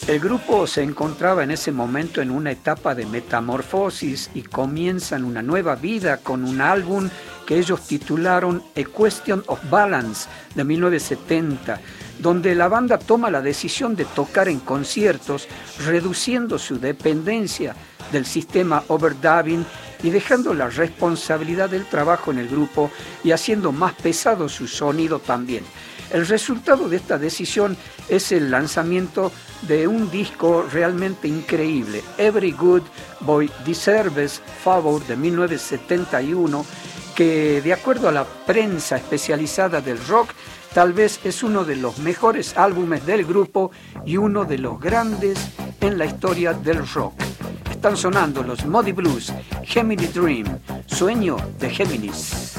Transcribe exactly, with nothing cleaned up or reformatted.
El grupo se encontraba en ese momento en una etapa de metamorfosis y comienzan una nueva vida con un álbum que ellos titularon A Question of Balance de mil novecientos setenta, donde la banda toma la decisión de tocar en conciertos, reduciendo su dependencia del sistema overdubbing y dejando la responsabilidad del trabajo en el grupo y haciendo más pesado su sonido también. El resultado de esta decisión es el lanzamiento de un disco realmente increíble, Every Good Boy Deserves Favor de mil novecientos setenta y uno, que de acuerdo a la prensa especializada del rock, tal vez es uno de los mejores álbumes del grupo y uno de los grandes en la historia del rock. Están sonando los Moody Blues, Gemini Dream, Sueño de Géminis.